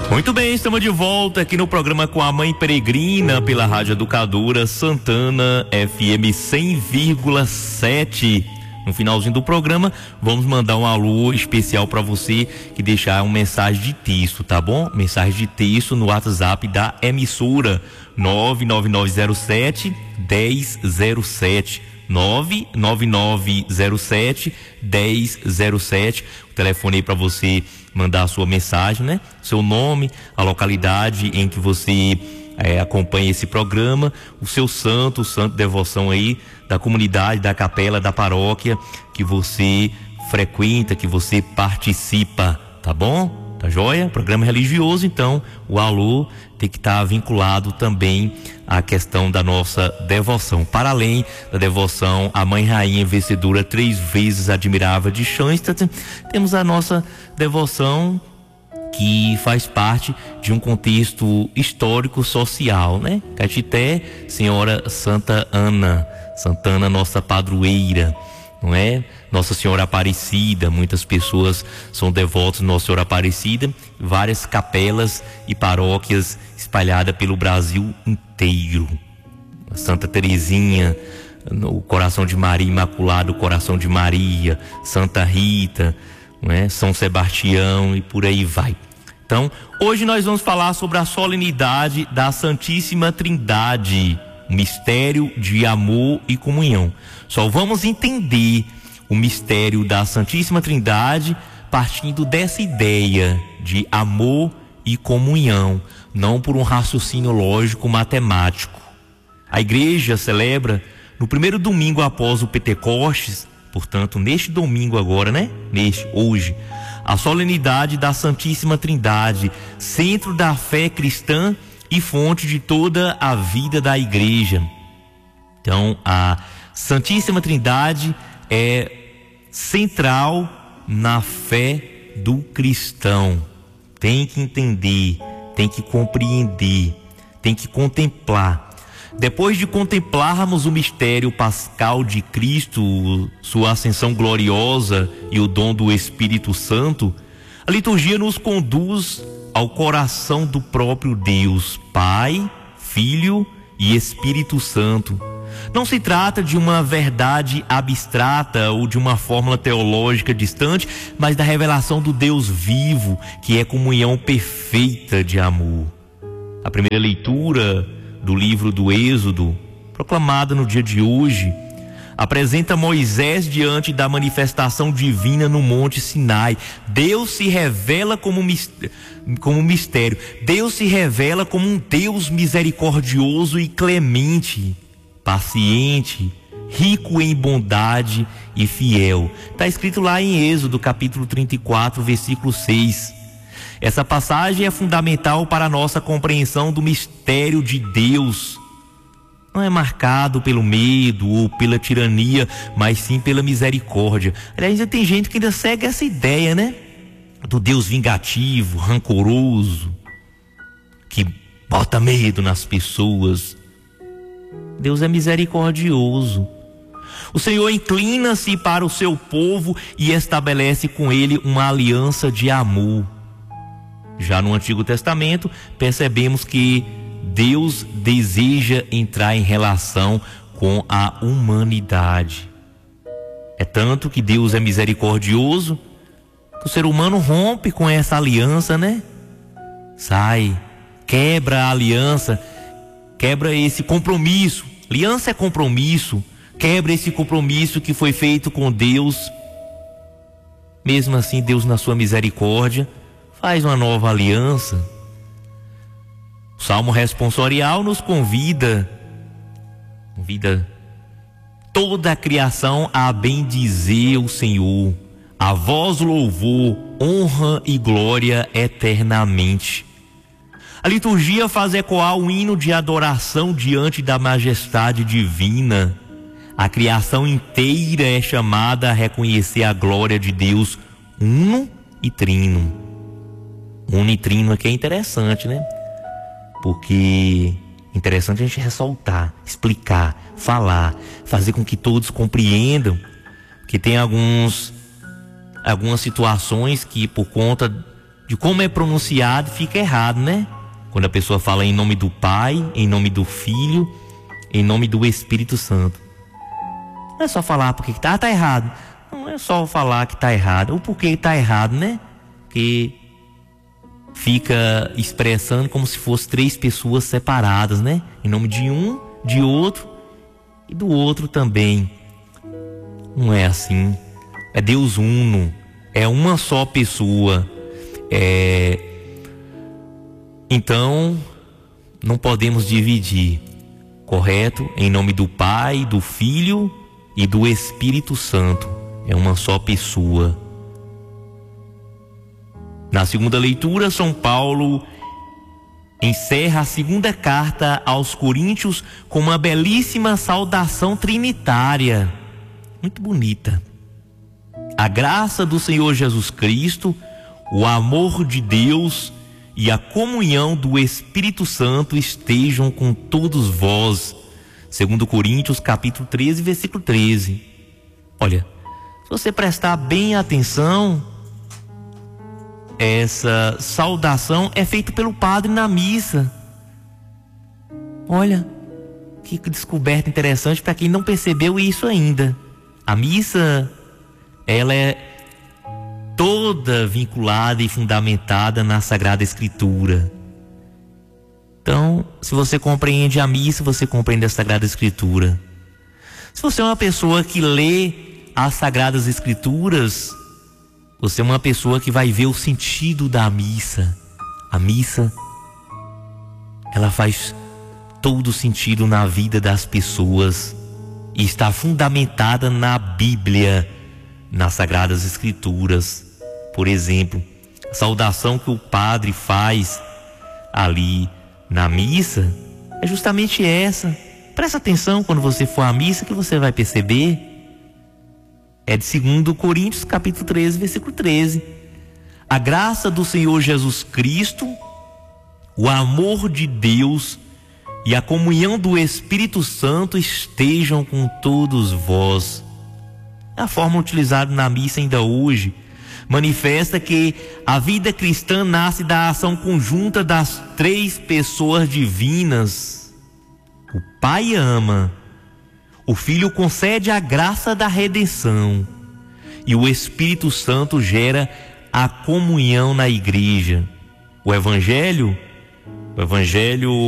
Muito bem, estamos de volta aqui no programa com a Mãe Peregrina pela Rádio Educadora Santana FM 100,7. No finalzinho do programa, vamos mandar um alô especial para você que deixar uma mensagem de texto, tá bom? Mensagem de texto no WhatsApp da emissora 99907 1007. 99907 1007. O telefone aí para você mandar a sua mensagem, né? Seu nome, a localidade em que você acompanha esse programa, o seu santo, o santo de devoção aí da comunidade, da capela, da paróquia que você frequenta, que você participa, tá bom? Tá joia? Programa religioso, então o alô tem que estar vinculado também à questão da nossa devoção. Para além da devoção à Mãe Rainha Vencedora, 3 vezes admirável de Schoenstatt, temos a nossa devoção que faz parte de um contexto histórico social, né? Caetité, Senhora Santa Ana, nossa padroeira, não é? Nossa Senhora Aparecida, muitas pessoas são devotos de Nossa Senhora Aparecida, várias capelas e paróquias espalhadas pelo Brasil inteiro. Santa Terezinha, o Coração de Maria Imaculado, o Coração de Maria, Santa Rita, não é? São Sebastião e por aí vai. Então, hoje nós vamos falar sobre a solenidade da Santíssima Trindade, mistério de amor e comunhão. Só vamos entender o mistério da Santíssima Trindade partindo dessa ideia de amor e comunhão, não por um raciocínio lógico matemático. A igreja celebra no primeiro domingo após o Pentecostes, portanto, neste domingo agora, né? Hoje, a solenidade da Santíssima Trindade, centro da fé cristã e fonte de toda a vida da igreja. Então, a Santíssima Trindade é central na fé do cristão. Tem que entender, tem que compreender, tem que contemplar. Depois de contemplarmos o mistério pascal de Cristo, sua ascensão gloriosa e o dom do Espírito Santo, a liturgia nos conduz ao coração do próprio Deus, Pai, Filho e Espírito Santo. Não se trata de uma verdade abstrata ou de uma fórmula teológica distante, mas da revelação do Deus vivo, que é comunhão perfeita de amor. A primeira leitura do livro do Êxodo, proclamada no dia de hoje, apresenta Moisés diante da manifestação divina no Monte Sinai. Deus se revela como mistério. Deus se revela como um Deus misericordioso e clemente, paciente, rico em bondade e fiel. Está escrito lá em Êxodo, capítulo 34, versículo 6. Essa passagem é fundamental para a nossa compreensão do mistério de Deus. Não é marcado pelo medo ou pela tirania, mas sim pela misericórdia. Aliás, ainda tem gente que ainda segue essa ideia, né? Do Deus vingativo, rancoroso, que bota medo nas pessoas. Deus é misericordioso. O Senhor inclina-se para o seu povo e estabelece com ele uma aliança de amor. Já no Antigo Testamento, percebemos que Deus deseja entrar em relação com a humanidade. É tanto que Deus é misericordioso que o ser humano rompe com essa aliança, né? Sai, quebra a aliança, quebra esse compromisso. Aliança é compromisso. Quebra esse compromisso que foi feito com Deus. Mesmo assim, Deus, na sua misericórdia, faz uma nova aliança. O Salmo responsorial nos convida toda a criação a bendizer o Senhor. A vós louvor, honra e glória eternamente. A liturgia faz ecoar o hino de adoração diante da majestade divina. A criação inteira é chamada a reconhecer a glória de Deus uno e trino. Uno e trino aqui é interessante, né? Porque é interessante a gente ressaltar, explicar, falar, fazer com que todos compreendam que tem algumas situações que, por conta de como é pronunciado, fica errado, né? Quando a pessoa fala em nome do Pai, em nome do Filho, em nome do Espírito Santo. Não é só falar porque tá errado. Não é só falar que tá errado. O porquê tá errado, né? Porque fica expressando como se fossem 3 pessoas separadas, né? Em nome de um, de outro e do outro também. Não é assim. É Deus uno. É uma só pessoa. Então, não podemos dividir. Correto? Em nome do Pai, do Filho e do Espírito Santo. É uma só pessoa. Na segunda leitura, São Paulo encerra a segunda carta aos Coríntios com uma belíssima saudação trinitária. Muito bonita. A graça do Senhor Jesus Cristo, o amor de Deus e a comunhão do Espírito Santo estejam com todos vós. 2 Coríntios capítulo 13, versículo 13. Olha, se você prestar bem atenção, essa saudação é feita pelo padre na missa. Olha, que descoberta interessante para quem não percebeu isso ainda. A missa, ela é toda vinculada e fundamentada na Sagrada Escritura. Então, se você compreende a missa, você compreende a Sagrada Escritura. Se você é uma pessoa que lê as Sagradas Escrituras, você é uma pessoa que vai ver o sentido da missa. A missa, ela faz todo sentido na vida das pessoas e está fundamentada na Bíblia, nas Sagradas Escrituras. Por exemplo, a saudação que o padre faz ali na missa é justamente essa. Presta atenção quando você for à missa que você vai perceber. É de 2 Coríntios capítulo 13, versículo 13. A graça do Senhor Jesus Cristo, o amor de Deus e a comunhão do Espírito Santo estejam com todos vós. É a forma utilizada na missa ainda hoje. Manifesta que a vida cristã nasce da ação conjunta das 3 pessoas divinas. O Pai ama, o Filho concede a graça da redenção e o Espírito Santo gera a comunhão na igreja. O Evangelho